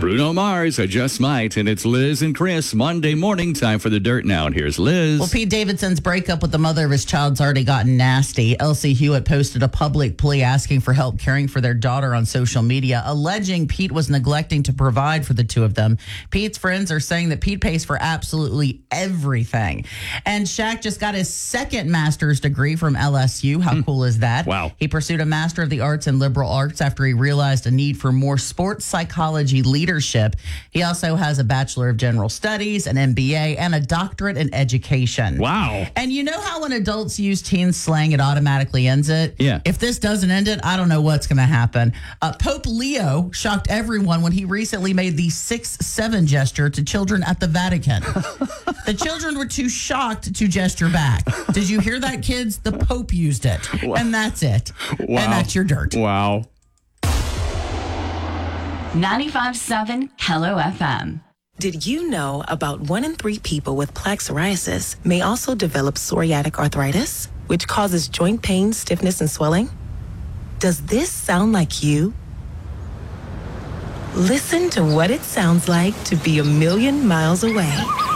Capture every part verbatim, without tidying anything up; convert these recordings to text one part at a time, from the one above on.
Bruno Mars, I Just Might, and it's Liz and Chris, Monday morning. Time for the dirt now, and here's Liz. Well, Pete Davidson's breakup with the mother of his child's already gotten nasty. Elsie Hewitt posted a public plea asking for help caring for their daughter on social media, alleging Pete was neglecting to provide for the two of them. Pete's friends are saying that Pete pays for absolutely everything. And Shaq just got his second master's degree from L S U. How cool is that? Wow. He pursued a Master of the Arts in Liberal Arts after he realized a need for more sports psychology leadership. He also has a Bachelor of General Studies, an M B A, and a doctorate in education. Wow. And you know how when adults use teen slang, it automatically ends it? Yeah. If this doesn't end it, I don't know what's going to happen. Uh, Pope Leo shocked everyone when he recently made the six seven gesture to children at the Vatican. The children were too shocked to gesture back. Did you hear that, kids? The Pope used it. Wow. And that's it. Wow. And that's your dirt. Wow. ninety-five point seven Hello F M. Did you know about one in three people with plaque psoriasis may also develop psoriatic arthritis, which causes joint pain, stiffness, and swelling? Does this sound like you? Listen to what it sounds like to be a million miles away.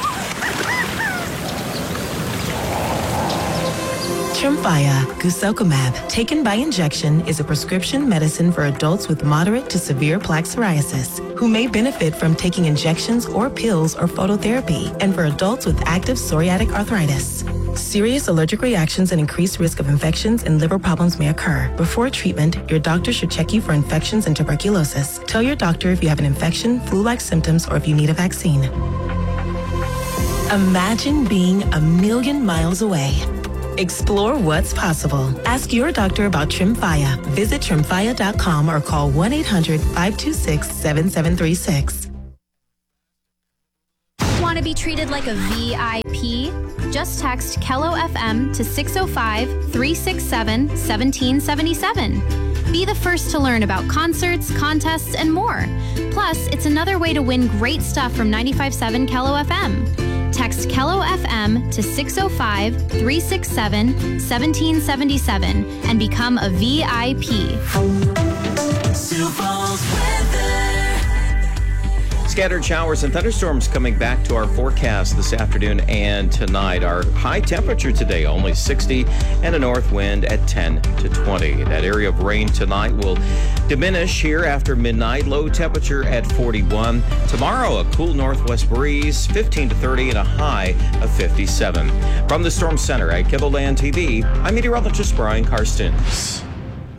Tremfya guselkumab, taken by injection, is a prescription medicine for adults with moderate to severe plaque psoriasis who may benefit from taking injections or pills or phototherapy, and for adults with active psoriatic arthritis. Serious allergic reactions and increased risk of infections and liver problems may occur. Before treatment, your doctor should check you for infections and tuberculosis. Tell your doctor if you have an infection, flu-like symptoms, or if you need a vaccine. Imagine being a million miles away. Explore what's possible. Ask your doctor about Tremfya. Visit tremfya dot com or call one eight hundred five two six seven seven three six. Want to be treated like a V I P? Just text Kello F M to six oh five, three six seven, one seven seven seven. Be the first to learn about concerts, contests, and more. Plus, it's another way to win great stuff from ninety-five point seven Kello F M. Text Kello F M to six oh five, three six seven, one seven seven seven and become a V I P. Sioux Falls weather. Scattered showers and thunderstorms coming back to our forecast this afternoon and tonight. Our high temperature today, only sixty, and a north wind at ten to twenty. That area of rain tonight will diminish here after midnight. Low temperature at forty-one. Tomorrow, a cool northwest breeze, fifteen to thirty, and a high of fifty-seven. From the Storm Center at Kibble Land T V, I'm meteorologist Brian Karstens.